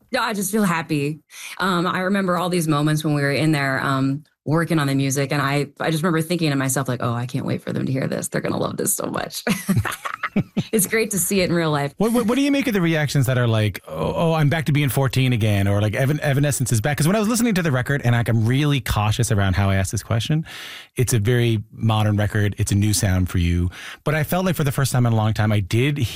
No, I just feel happy. I remember all these moments when we were in there working on the music, and I just remember thinking to myself, like, oh, I can't wait for them to hear this. They're going to love this so much. It's great to see it in real life. What do you make of the reactions that are like, oh, I'm back to being 14 again, or like Evanescence is back? Because when I was listening to the record, and I'm really cautious around how I ask this question, it's a very modern record. It's a new sound for you. But I felt like for the first time in a long time, I did